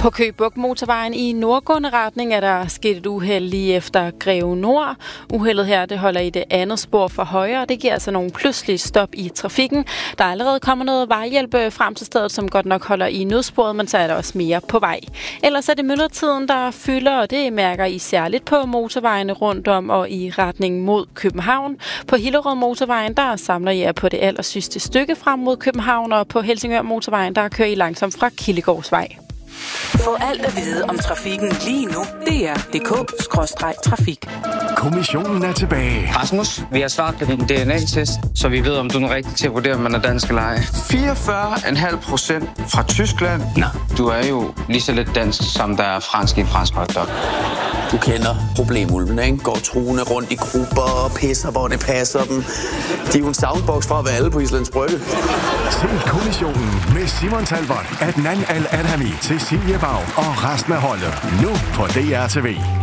På Køge Bugt Motorvejen i nordgående retning er der sket et uheld lige efter Greve Nord. Uheldet her, det holder i det andet spor for højre, og det giver altså nogle pludselige stop i trafikken. Der er allerede kommet noget vejhjælp frem til stedet, som godt nok holder i nødsporet, men så er der også mere på vej. Ellers er det myldretiden, der fylder, og det mærker I særligt på motorvejene rundt om og i retning mod København. På Hillerød Motorvejen, der samler I jer på det allersidste stykke frem mod København, og på Helsingør Motorvejen, der kører I langsomt fra Kildegårdsvej. Få alt at vide om trafikken lige nu. DR.dk/trafik. Kommissionen er tilbage. Rasmus, vi har svaret på din DNA-test, så vi ved, om du er rigtig til at vurdere, om man er dansk eller ej. 44,5% fra Tyskland. Nå, du er jo lige så lidt dansk, som der er fransk i en fransk hotdog. Du kender problemulvene, ikke? Går truende rundt i grupper og pisser, hvor det passer dem. De er jo en soundbox fra at være alle på Islands Brygge. Se Kommissionen med Simon Talbot, Adnan Al-Adhami, Cecilie Bag og resten af holdet. Nu på DR TV.